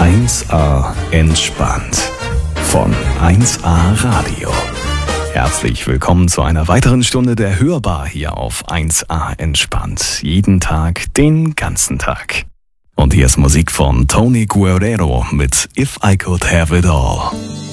1A entspannt von 1A Radio. Herzlich willkommen zu einer weiteren Stunde der Hörbar hier auf 1A entspannt. Jeden Tag, den ganzen Tag. Und hier ist Musik von Tony Guerrero mit If I Could Have It All.